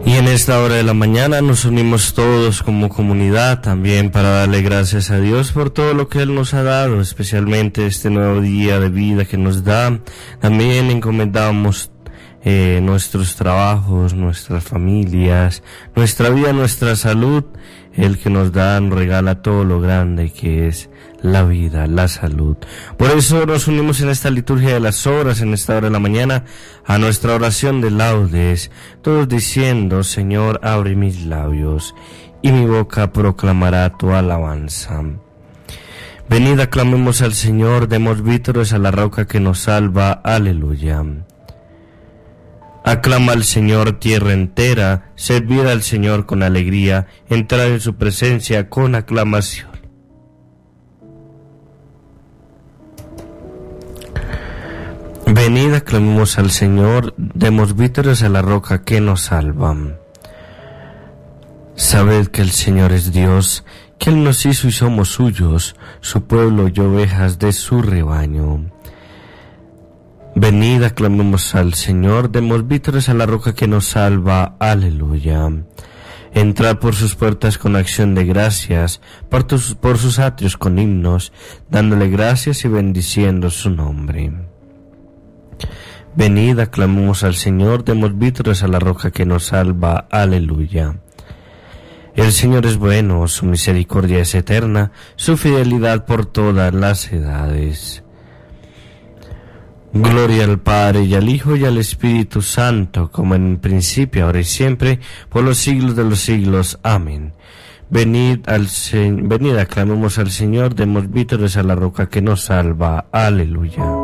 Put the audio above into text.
Y en esta hora de la mañana nos unimos todos como comunidad también para darle gracias a Dios por todo lo que Él nos ha dado, especialmente este nuevo día de vida que nos da. También encomendamos nuestros trabajos, nuestras familias, nuestra vida, nuestra salud. El que nos da, nos regala todo lo grande que es la vida, la salud. Por eso nos unimos en esta liturgia de las horas, en esta hora de la mañana, a nuestra oración de laudes, todos diciendo: Señor, abre mis labios, y mi boca proclamará tu alabanza. Venid, aclamemos al Señor, demos vítores a la roca que nos salva. Aleluya. Aclama al Señor tierra entera, servid al Señor con alegría, entrad en su presencia con aclamación. Venid, aclamemos al Señor, demos vítores a la roca que nos salva. Sabed que el Señor es Dios, que Él nos hizo y somos suyos, su pueblo y ovejas de su rebaño. Venid, aclamemos al Señor, demos vítores a la roca que nos salva. Aleluya. Entrad por sus puertas con acción de gracias, por sus atrios con himnos, dándole gracias y bendiciendo su nombre. Venid, aclamemos al Señor, demos vítores a la roca que nos salva. Aleluya. El Señor es bueno, su misericordia es eterna, su fidelidad por todas las edades. Gloria al Padre, y al Hijo, y al Espíritu Santo, como en principio, ahora y siempre, por los siglos de los siglos. Amén. Venid, aclamemos al Señor, demos vítores a la roca que nos salva. Aleluya.